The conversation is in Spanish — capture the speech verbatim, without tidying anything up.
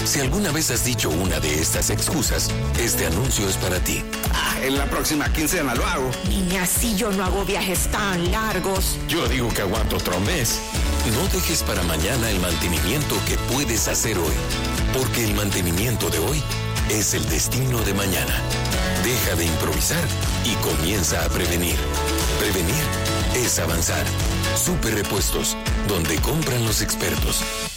Si alguna vez has dicho una de estas excusas, este anuncio es para ti. Ah, en la próxima quincena lo hago. Niña, si yo no hago viajes tan largos. Yo digo que aguanto otro mes. No dejes para mañana el mantenimiento que puedes hacer hoy, porque el mantenimiento de hoy es el destino de mañana. Deja de improvisar y comienza a prevenir. Prevenir es avanzar. Super Repuestos, donde compran los expertos.